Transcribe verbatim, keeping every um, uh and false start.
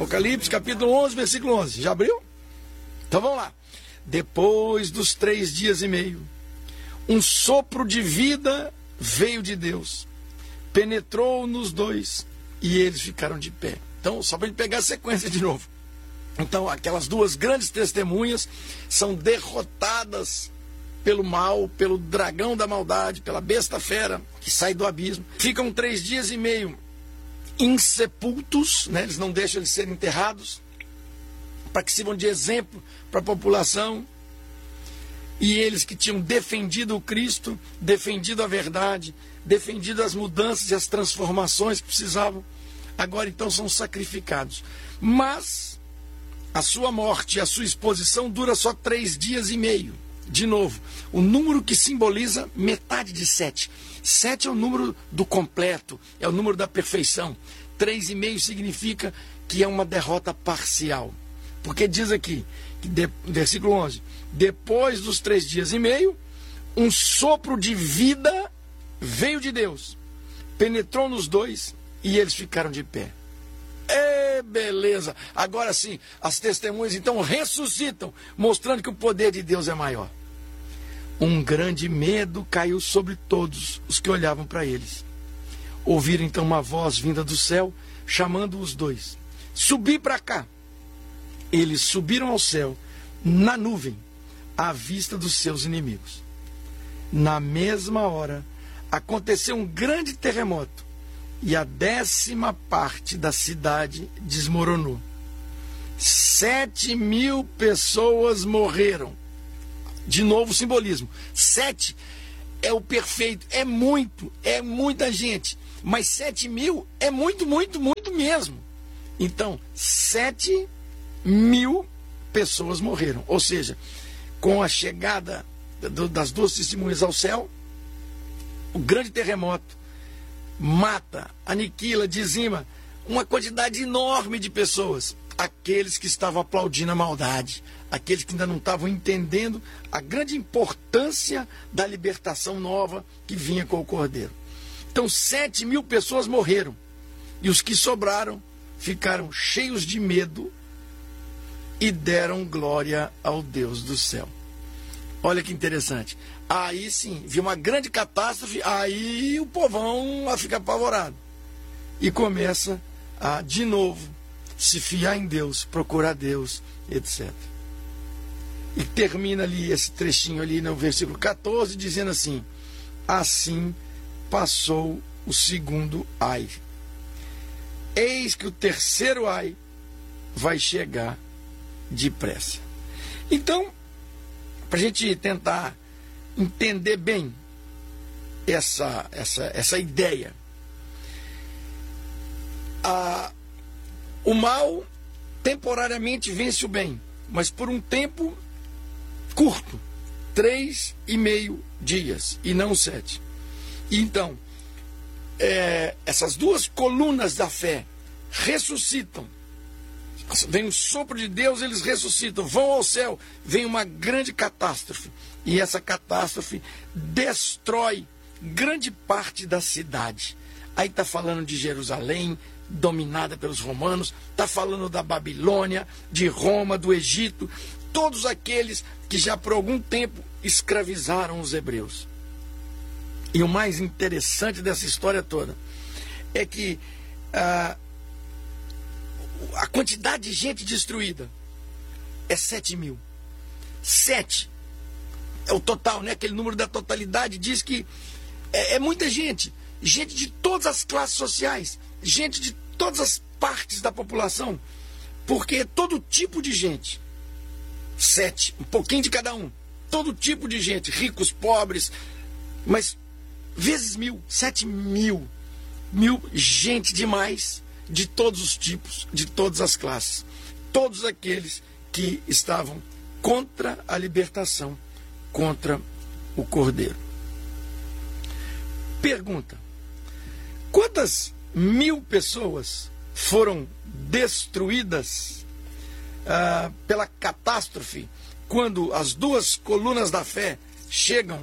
Apocalipse capítulo onze, versículo onze. Já abriu? Então vamos lá. Depois dos três dias e meio, um sopro de vida veio de Deus, penetrou nos dois e eles ficaram de pé. Então, só para a gente pegar a sequência de novo. Então, aquelas duas grandes testemunhas são derrotadas pelo mal, pelo dragão da maldade, pela besta fera que sai do abismo. Ficam três dias e meio insepultos, né? Eles não deixam de serem enterrados, para que sirvam de exemplo para a população. E eles que tinham defendido o Cristo, defendido a verdade, defendido as mudanças e as transformações que precisavam, agora então são sacrificados. Mas a sua morte e a sua exposição dura só três dias e meio. De novo, o número que simboliza metade de sete. Sete é o número do completo, é o número da perfeição. Três e meio significa que é uma derrota parcial. Porque diz aqui, que de, versículo onze, depois dos três dias e meio, um sopro de vida veio de Deus, penetrou nos dois e eles ficaram de pé. É, beleza. Agora sim, as testemunhas então ressuscitam, mostrando que o poder de Deus é maior. Um grande medo caiu sobre todos os que olhavam para eles. Ouviram então uma voz vinda do céu, chamando os dois. Subi para cá. Eles subiram ao céu, na nuvem, à vista dos seus inimigos. Na mesma hora, aconteceu um grande terremoto, e a décima parte da cidade desmoronou. Sete mil pessoas morreram. De novo o simbolismo. Sete é o perfeito, é muito, é muita gente. Mas sete mil é muito, muito, muito mesmo. Então, sete mil pessoas morreram. Ou seja, com a chegada das duas testemunhas ao céu, o grande terremoto mata, aniquila, dizima uma quantidade enorme de pessoas. Aqueles que estavam aplaudindo a maldade, aqueles que ainda não estavam entendendo a grande importância da libertação nova que vinha com o Cordeiro. Então, sete mil pessoas morreram. E os que sobraram ficaram cheios de medo e deram glória ao Deus do céu. Olha que interessante. Aí sim, viu uma grande catástrofe, aí o povão a ficar apavorado. E começa a, de novo, se fiar em Deus, procurar Deus, etcétera. E termina ali esse trechinho ali no versículo quatorze, dizendo assim: assim passou o segundo ai. Eis que o terceiro ai vai chegar depressa. Então, para a gente tentar entender bem essa, essa, essa ideia, a, o mal temporariamente vence o bem, mas por um tempo curto, três e meio dias, e não sete. Então, é, essas duas colunas da fé ressuscitam. Vem o sopro de Deus, eles ressuscitam, vão ao céu, vem uma grande catástrofe. E essa catástrofe destrói grande parte da cidade. Aí está falando de Jerusalém, dominada pelos romanos, está falando da Babilônia, de Roma, do Egito, todos aqueles que já por algum tempo escravizaram os hebreus. E o mais interessante dessa história toda é que ah, a quantidade de gente destruída é sete mil. Sete é o total, né? Aquele número da totalidade diz que é, é muita gente. Gente de todas as classes sociais, gente de todas as partes da população, porque é todo tipo de gente. Sete, um pouquinho de cada um. Todo tipo de gente, ricos, pobres, mas vezes mil, sete mil, mil, gente demais, de todos os tipos, de todas as classes. Todos aqueles que estavam contra a libertação, contra o Cordeiro. Pergunta: quantas mil pessoas foram destruídas ah, pela catástrofe quando as duas colunas da fé chegam